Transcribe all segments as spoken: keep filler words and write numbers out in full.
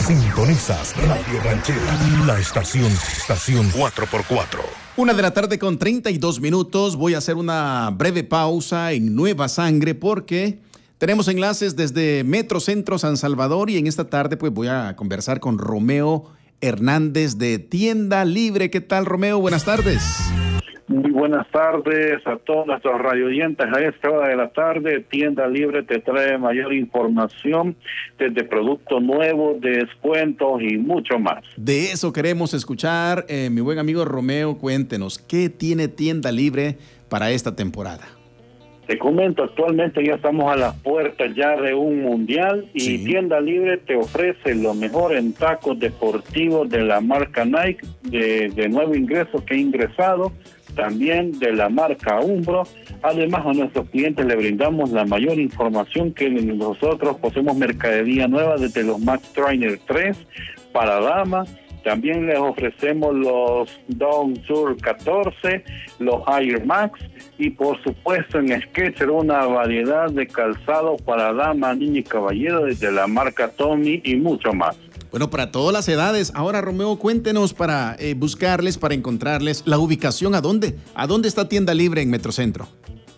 Sintonizas Radio Ranchera, la estación, estación cuatro por cuatro. Una de la tarde con treinta y dos minutos. Voy a hacer una breve pausa en Nueva Sangre porque tenemos enlaces desde Metro Centro San Salvador y en esta tarde pues voy a conversar con Romeo Hernández de Tienda Libre. ¿Qué tal, Romeo? Buenas tardes. Muy buenas tardes a todos nuestros radioyentes. A esta hora de la tarde, Tienda Libre te trae mayor información desde productos nuevos, descuentos y mucho más. De eso queremos escuchar. Eh, mi buen amigo Romeo, cuéntenos, ¿qué tiene Tienda Libre para esta temporada? Te comento, actualmente ya estamos a las puertas ya de un mundial y sí. Tienda Libre te ofrece lo mejor en tacos deportivos de la marca Nike, de, de nuevo ingreso que ha ingresado, también de la marca Umbro. Además, a nuestros clientes le brindamos la mayor información que nosotros poseemos mercadería nueva desde los Max Trainer tres para damas. También les ofrecemos los Down Sur catorce, los Air Max y por supuesto en Skechers una variedad de calzado para dama, niña y caballero desde la marca Tommy y mucho más. Bueno, para todas las edades. Ahora, Romeo, cuéntenos para eh, buscarles, para encontrarles la ubicación. ¿A dónde? ¿A dónde está Tienda Libre en Metrocentro?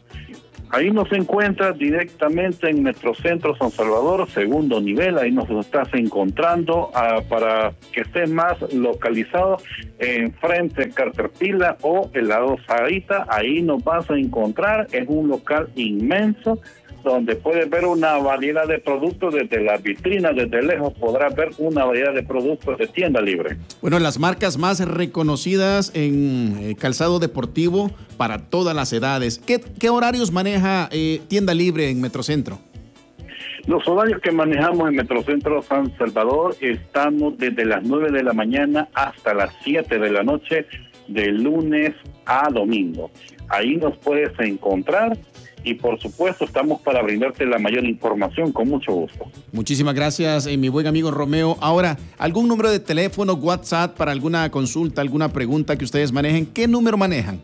Ahí nos encuentras directamente en Metrocentro San Salvador, segundo nivel. Ahí nos estás encontrando uh, para que estés más localizado enfrente de Caterpillar o el lado Sarita. Ahí nos vas a encontrar. Es un local inmenso donde puedes ver una variedad de productos desde las vitrinas, desde lejos podrás ver una variedad de productos de Tienda Libre. Bueno, las marcas más reconocidas en eh, calzado deportivo para todas las edades. ¿Qué, qué horarios maneja eh, Tienda Libre en Metrocentro? Los horarios que manejamos en Metrocentro San Salvador estamos desde las nueve de la mañana hasta las siete de la noche, de lunes a domingo. Ahí nos puedes encontrar. Y por supuesto estamos para brindarte la mayor información con mucho gusto. Muchísimas gracias, eh, mi buen amigo Romeo. Ahora, ¿algún número de teléfono, WhatsApp para alguna consulta, alguna pregunta que ustedes manejen? ¿Qué número manejan?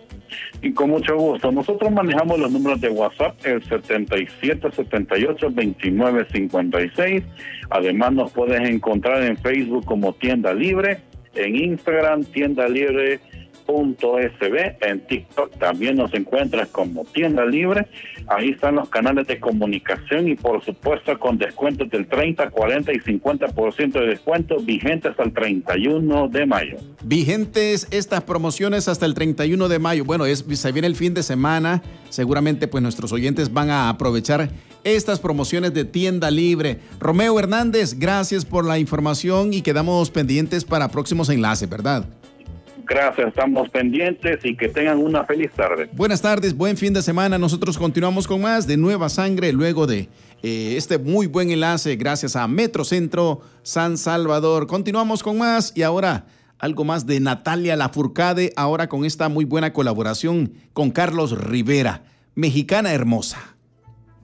Y con mucho gusto. Nosotros manejamos los números de WhatsApp, el setenta y siete setenta y ocho veintinueve cincuenta y seis. Además nos puedes encontrar en Facebook como Tienda Libre, en Instagram Tienda Libre punto S B, en TikTok también nos encuentras como Tienda Libre. Ahí están los canales de comunicación y por supuesto con descuentos del treinta, cuarenta y cincuenta por ciento de descuento vigentes hasta el treinta y uno de mayo. Vigentes estas promociones hasta el treinta y uno de mayo. Bueno, es, se viene el fin de semana. Seguramente pues nuestros oyentes van a aprovechar estas promociones de Tienda Libre. Romeo Hernández, gracias por la información y quedamos pendientes para próximos enlaces, ¿verdad? Gracias, estamos pendientes y que tengan una feliz tarde. Buenas tardes, buen fin de semana. Nosotros continuamos con más de Nueva Sangre luego de eh, este muy buen enlace gracias a Metrocentro San Salvador. Continuamos con más y ahora algo más de Natalia Lafourcade, ahora con esta muy buena colaboración con Carlos Rivera, Mexicana Hermosa.